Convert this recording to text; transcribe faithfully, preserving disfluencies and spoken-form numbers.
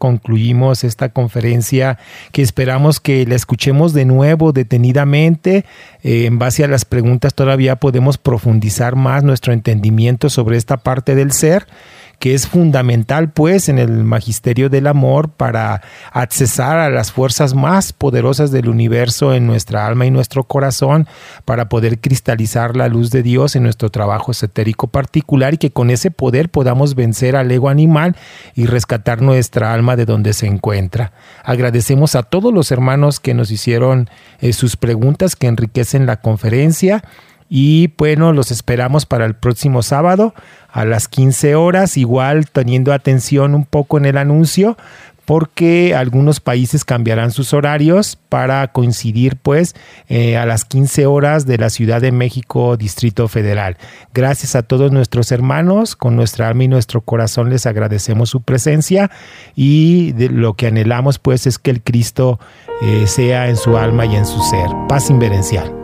concluimos esta conferencia, que esperamos que la escuchemos de nuevo detenidamente. Eh, en base a las preguntas todavía podemos profundizar más nuestro entendimiento sobre esta parte del ser, que es fundamental pues en el magisterio del amor para accesar a las fuerzas más poderosas del universo en nuestra alma y nuestro corazón, para poder cristalizar la luz de Dios en nuestro trabajo esotérico particular, y que con ese poder podamos vencer al ego animal y rescatar nuestra alma de donde se encuentra. Agradecemos a todos los hermanos que nos hicieron eh, sus preguntas que enriquecen la conferencia. Y bueno, los esperamos para el próximo sábado a las quince horas, igual teniendo atención un poco en el anuncio, porque algunos países cambiarán sus horarios para coincidir pues eh, a las quince horas de la Ciudad de México, Distrito Federal. Gracias a todos nuestros hermanos, con nuestra alma y nuestro corazón les agradecemos su presencia, y de lo que anhelamos pues es que el Cristo eh, sea en su alma y en su ser. Paz inverencial.